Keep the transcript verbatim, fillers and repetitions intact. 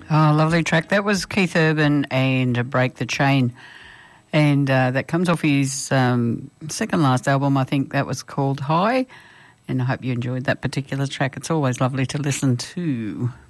Oh, lovely track. That was Keith Urban and Break the Chain. And uh, that comes off his um, second last album, I think that was called High. And I hope you enjoyed that particular track. It's always lovely to listen to.